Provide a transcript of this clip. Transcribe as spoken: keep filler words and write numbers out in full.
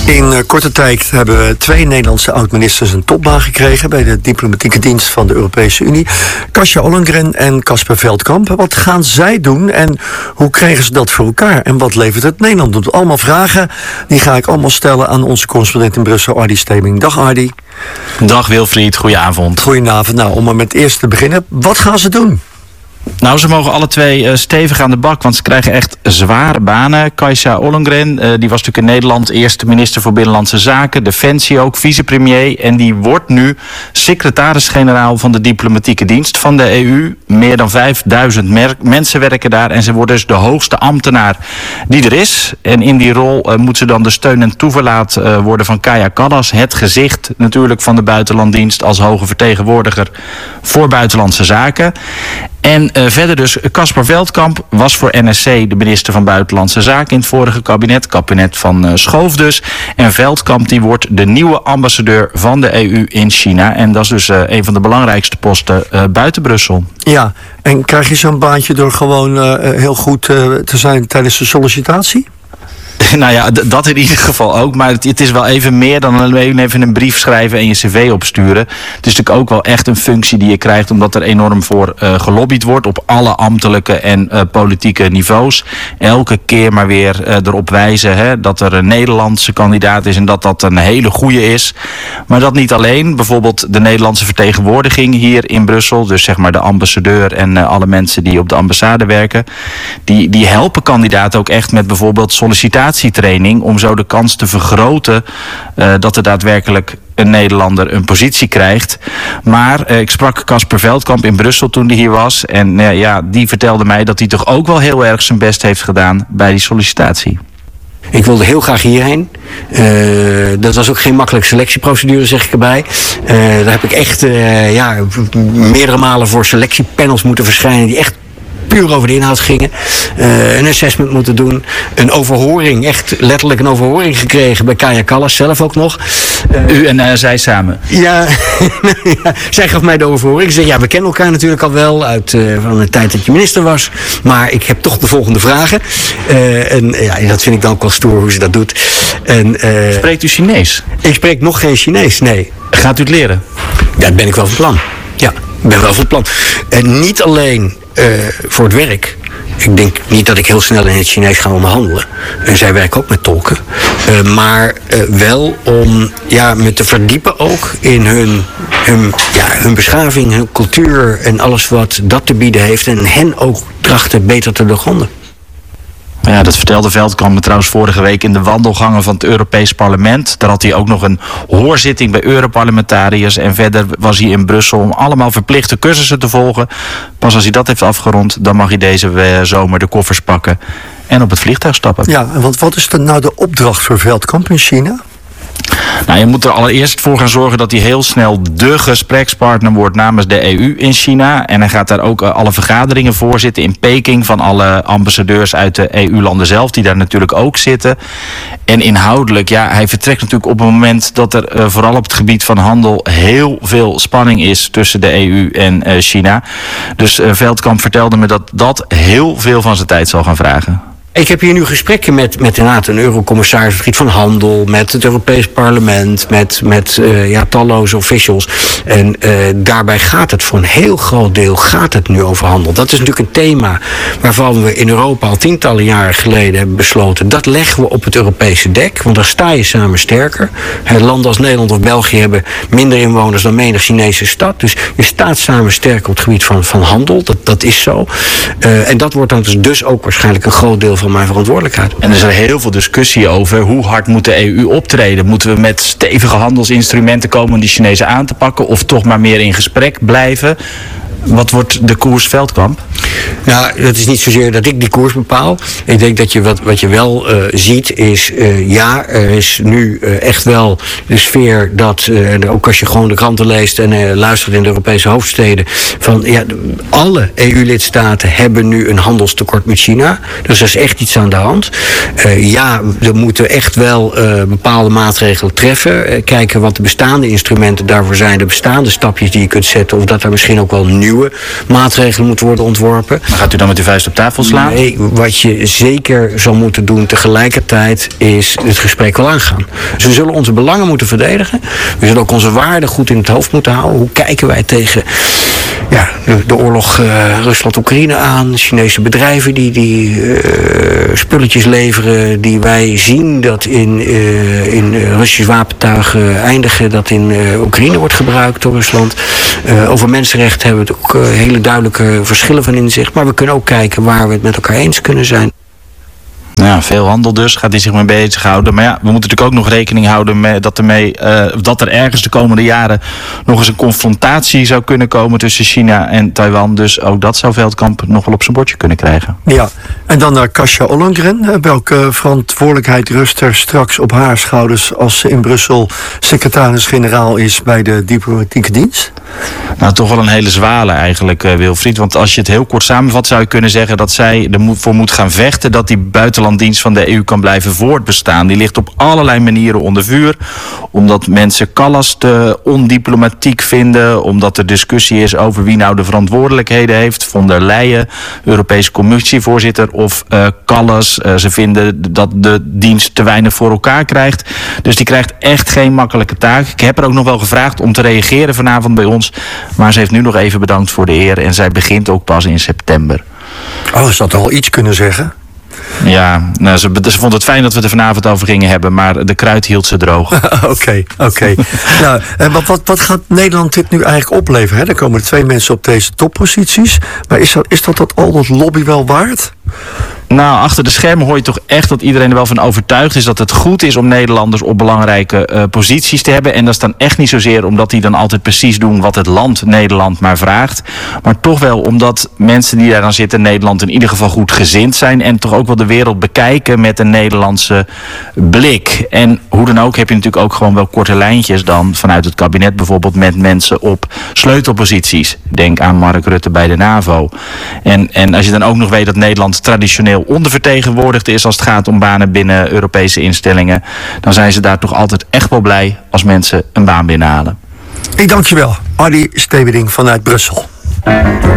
In uh, korte tijd hebben twee Nederlandse oud-ministers een topbaan gekregen bij de diplomatieke dienst van de Europese Unie. Kasia Ollongren en Casper Veldkamp. Wat gaan zij doen en hoe krijgen ze dat voor elkaar? En wat levert het Nederland op? Allemaal vragen, die ga ik allemaal stellen aan onze correspondent in Brussel, Ardy Stemming. Dag Ardy. Dag Wilfried, goedenavond. Goedenavond. Nou, om maar met eerst te beginnen, wat gaan ze doen? Nou, ze mogen alle twee uh, stevig aan de bak, want ze krijgen echt zware banen. Kasia Ollongren, uh, die was natuurlijk in Nederland eerste minister voor Binnenlandse Zaken, Defensie ook, vicepremier. En die wordt nu secretaris-generaal van de diplomatieke dienst van de E U. Meer dan vijfduizend mer- mensen werken daar en ze wordt dus de hoogste ambtenaar die er is. En in die rol uh, moet ze dan de steun en toeverlaat uh, worden van Kaja Kallas. Het gezicht natuurlijk van de buitenlanddienst als hoge vertegenwoordiger voor buitenlandse zaken. En uh, verder dus, Casper Veldkamp was voor N S C de minister van Buitenlandse Zaken in het vorige kabinet. Kabinet van uh, Schoof dus. En Veldkamp die wordt de nieuwe ambassadeur van de E U in China. En dat is dus uh, een van de belangrijkste posten uh, buiten Brussel. Ja, en krijg je zo'n baantje door gewoon uh, heel goed uh, te zijn tijdens de sollicitatie? Nou ja, d- dat in ieder geval ook. Maar het, het is wel even meer dan alleen even een brief schrijven en je cv opsturen. Het is natuurlijk ook wel echt een functie die je krijgt, omdat er enorm voor uh, gelobbyd wordt op alle ambtelijke en uh, politieke niveaus. Elke keer maar weer uh, erop wijzen hè, dat er een Nederlandse kandidaat is en dat dat een hele goeie is. Maar dat niet alleen. Bijvoorbeeld de Nederlandse vertegenwoordiging hier in Brussel, dus zeg maar de ambassadeur en uh, alle mensen die op de ambassade werken, die, die helpen kandidaten ook echt met bijvoorbeeld sollicitatietraining, om zo de kans te vergroten uh, dat er daadwerkelijk een Nederlander een positie krijgt. Maar uh, ik sprak Casper Veldkamp in Brussel toen hij hier was. En uh, ja, die vertelde mij dat hij toch ook wel heel erg zijn best heeft gedaan bij die sollicitatie. Ik wilde heel graag hierheen. Uh, dat was ook geen makkelijke selectieprocedure, zeg ik erbij. Uh, daar heb ik echt uh, ja, meerdere malen voor selectiepanels moeten verschijnen die echt puur over de inhoud gingen. Uh, een assessment moeten doen. Een overhoring, echt letterlijk een overhoring gekregen bij Kaja Kallas zelf ook nog. Uh, U en uh, zij samen? Ja, ja, zij gaf mij de overhoring. Ze zei, ja, we kennen elkaar natuurlijk al wel uit uh, van de tijd dat je minister was. Maar ik heb toch de volgende vragen. Uh, en ja, dat vind ik dan ook wel stoer hoe ze dat doet. En, uh, Spreekt u Chinees? Ik spreek nog geen Chinees, nee. Gaat u het leren? Ja, dat ben ik wel van plan. Ja, ik ben wel van plan. En niet alleen Uh, voor het werk. Ik denk niet dat ik heel snel in het Chinees ga onderhandelen. En zij werken ook met tolken. Uh, maar uh, wel om ja, me te verdiepen ook in hun, hun, ja, hun beschaving, hun cultuur en alles wat dat te bieden heeft. En hen ook trachten beter te doorgronden. Ja, dat vertelde Veldkamp me trouwens vorige week in de wandelgangen van het Europees Parlement. Daar had hij ook nog een hoorzitting bij Europarlementariërs. En verder was hij in Brussel om allemaal verplichte cursussen te volgen. Pas als hij dat heeft afgerond, dan mag hij deze zomer de koffers pakken en op het vliegtuig stappen. Ja, want wat is dan nou de opdracht voor Veldkamp in China? Nou, je moet er allereerst voor gaan zorgen dat hij heel snel de gesprekspartner wordt namens de E U in China. En hij gaat daar ook uh, alle vergaderingen voorzitten in Peking van alle ambassadeurs uit de E U-landen zelf, die daar natuurlijk ook zitten. En inhoudelijk, ja, hij vertrekt natuurlijk op een moment dat er uh, vooral op het gebied van handel heel veel spanning is tussen de E U en uh, China. Dus uh, Veldkamp vertelde me dat dat heel veel van zijn tijd zal gaan vragen. Ik heb hier nu gesprekken met, met inderdaad een eurocommissaris op het gebied van handel, met het Europees Parlement, met, met uh, ja, talloze officials. En uh, daarbij gaat het voor een heel groot deel gaat het nu over handel. Dat is natuurlijk een thema waarvan we in Europa al tientallen jaren geleden hebben besloten. Dat leggen we op het Europese dek, want daar sta je samen sterker. Landen als Nederland of België hebben minder inwoners dan menig Chinese stad. Dus je staat samen sterker op het gebied van, van handel. Dat, dat is zo. Uh, en dat wordt dan dus ook waarschijnlijk een groot deel van van mijn verantwoordelijkheid. En er is er heel veel discussie over hoe hard moet de E U optreden. Moeten we met stevige handelsinstrumenten komen om die Chinezen aan te pakken of toch maar meer in gesprek blijven? Wat wordt de koers Veldkamp? Nou, het is niet zozeer dat ik die koers bepaal. Ik denk dat je wat, wat je wel uh, ziet is, uh, ja, er is nu uh, echt wel de sfeer dat, uh, ook als je gewoon de kranten leest en uh, luistert in de Europese hoofdsteden, van ja, alle E U-lidstaten hebben nu een handelstekort met China. Dus er is echt iets aan de hand. Uh, ja, er moeten echt wel uh, bepaalde maatregelen treffen. Uh, kijken wat de bestaande instrumenten daarvoor zijn, de bestaande stapjes die je kunt zetten, of dat er misschien ook wel nieuw nieuwe maatregelen moeten worden ontworpen. Maar gaat u dan met uw vuist op tafel slaan? Nee, wat je zeker zou moeten doen tegelijkertijd is het gesprek wel aangaan. Dus we zullen onze belangen moeten verdedigen. We zullen ook onze waarden goed in het hoofd moeten houden. Hoe kijken wij tegen ja, de, de oorlog uh, Rusland-Oekraïne aan? Chinese bedrijven die, die uh, spulletjes leveren die wij zien dat in, uh, in Russisch wapentuigen eindigen, dat in uh, Oekraïne wordt gebruikt door Rusland. Uh, over mensenrechten hebben we het ook uh, hele duidelijke verschillen van inzicht. Maar we kunnen ook kijken waar we het met elkaar eens kunnen zijn. Ja, veel handel dus, gaat hij zich mee bezighouden. Maar ja, we moeten natuurlijk ook nog rekening houden met dat, ermee, uh, dat er ergens de komende jaren nog eens een confrontatie zou kunnen komen tussen China en Taiwan. Dus ook dat zou Veldkamp nog wel op zijn bordje kunnen krijgen. Ja, en dan naar Kasia Ollongren. Welke verantwoordelijkheid rust er straks op haar schouders als ze in Brussel secretaris-generaal is bij de diplomatieke dienst? Nou, toch wel een hele zware eigenlijk, uh, Wilfried. Want als je het heel kort samenvat, zou je kunnen zeggen dat zij ervoor moet gaan vechten dat die buitenlanddienst van de E U kan blijven voortbestaan. Die ligt op allerlei manieren onder vuur. Omdat mensen Kallas te ondiplomatiek vinden. Omdat er discussie is over wie nou de verantwoordelijkheden heeft. Von der Leyen, Europese Commissievoorzitter of uh, Kallas. Uh, ze vinden dat de dienst te weinig voor elkaar krijgt. Dus die krijgt echt geen makkelijke taak. Ik heb er ook nog wel gevraagd om te reageren vanavond bij ons. Maar ze heeft nu nog even bedankt voor de eer. En zij begint ook pas in september. Oh, ze had al iets kunnen zeggen. Ja, nou, ze, ze vond het fijn dat we het er vanavond over gingen hebben, maar de kruid hield ze droog. Oké, oké. Okay. Nou, wat, wat, wat gaat Nederland dit nu eigenlijk opleveren? Hè? Er komen er twee mensen op deze topposities. Maar is dat, is dat, dat al dat lobby wel waard? Nou, achter de schermen hoor je toch echt dat iedereen er wel van overtuigd is dat het goed is om Nederlanders op belangrijke uh, posities te hebben. En dat is dan echt niet zozeer omdat die dan altijd precies doen wat het land Nederland maar vraagt. Maar toch wel omdat mensen die daar dan zitten Nederland in ieder geval goed gezind zijn. En toch ook wel de wereld bekijken met een Nederlandse blik. En hoe dan ook heb je natuurlijk ook gewoon wel korte lijntjes dan vanuit het kabinet bijvoorbeeld met mensen op sleutelposities. Denk aan Mark Rutte bij de NAVO. En, en als je dan ook nog weet dat Nederland traditioneel ondervertegenwoordigd is als het gaat om banen binnen Europese instellingen, dan zijn ze daar toch altijd echt wel blij als mensen een baan binnenhalen. Ik dank je wel, Adi Steverding vanuit Brussel.